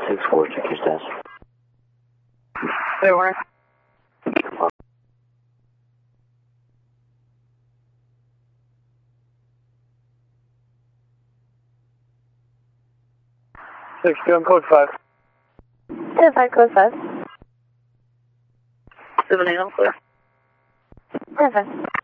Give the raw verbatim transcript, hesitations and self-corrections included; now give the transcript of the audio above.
six four, check your status. Hey, Warren. Six, doing code five. ten five, code five. Seven eight, I'm clear. ten five.